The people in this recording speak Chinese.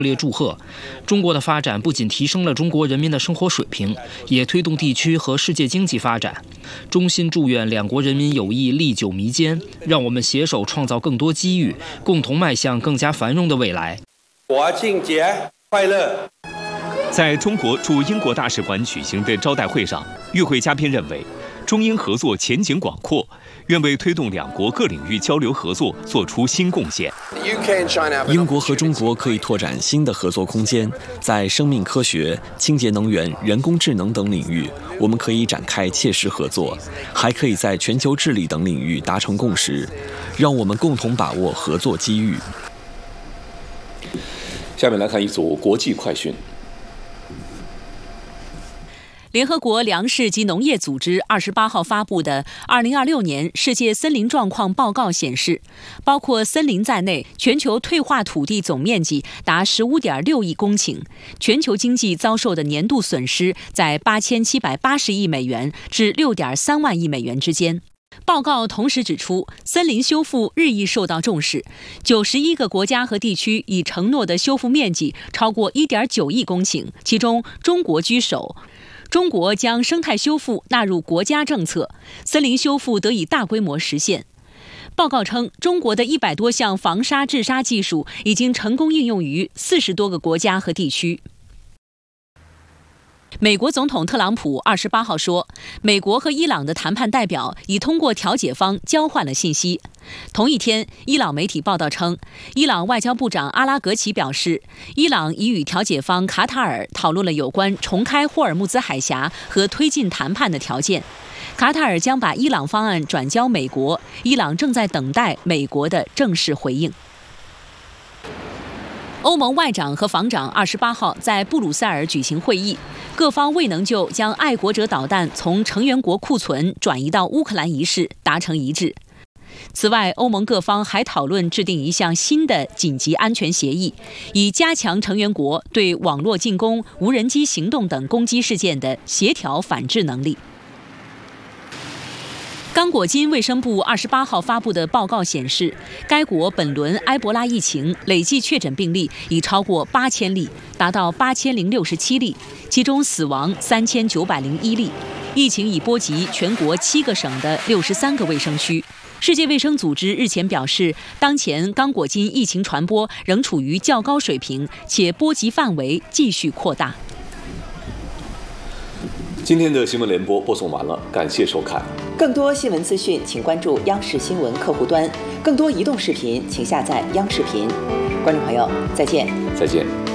烈祝贺。中国的发展不仅提升了中国人民的生活水平，也推动地区和世界经济发展。衷心祝愿两国人民友谊历久弥坚，让我们携手创造更多机遇，共同迈向更加繁荣的未来。 国庆节快乐！ 在中国驻英国大使馆举行的招待会上，与会嘉宾认为，中英合作前景广阔，愿为推动两国各领域交流合作做出新贡献。 英国和中国可以拓展新的合作空间，在生命科学、清洁能源、人工智能等领域，我们可以展开切实合作，还可以在全球治理等领域达成共识，让我们共同把握合作机遇。 下面来看一组国际快讯。 联合国粮食及农业组织28号发布的2026年世界森林状况报告显示，包括森林在内，全球退化土地总面积达15.6亿公顷，全球经济遭受的年度损失在8780亿美元至6.3万亿美元之间。报告同时指出，森林修复日益受到重视，91个国家和地区已承诺的修复面积超过1.9亿公顷，其中中国居首。中国将生态修复纳入国家政策，森林修复得以大规模实现。报告称，中国的100多项防沙治沙技术已经成功应用于40多个国家和地区。美国总统特朗普28号说，美国和伊朗的谈判代表已通过调解方交换了信息。同一天，伊朗媒体报道称，伊朗外交部长阿拉格齐表示，伊朗已与调解方卡塔尔讨论了有关重开霍尔木兹海峡和推进谈判的条件。卡塔尔将把伊朗方案转交美国，伊朗正在等待美国的正式回应。欧盟外长和防长28号在布鲁塞尔举行会议，各方未能就将爱国者导弹从成员国库存转移到乌克兰一事达成一致。此外，欧盟各方还讨论制定一项新的紧急安全协议，以加强成员国对网络进攻、无人机行动等攻击事件的协调反制能力。刚果金卫生部28号发布的报告显示，该国本轮埃博拉疫情累计确诊病例已超过8000例，达到8067例，其中死亡3901例。疫情已波及全国7个省的63个卫生区。世界卫生组织日前表示，当前刚果金疫情传播仍处于较高水平，且波及范围继续扩大。 今天的新闻联播播送完了，感谢收看。 更多新闻资讯，请关注央视新闻客户端；更多移动视频，请下载央视频。观众朋友，再见。 再见。